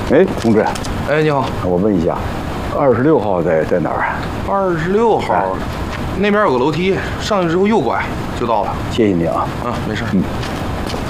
哎，同志， 哎，你好， 我问一下，26号在哪儿 26号，那边有个楼梯，上去之后右拐就到了。 谢谢你啊。 嗯，没事。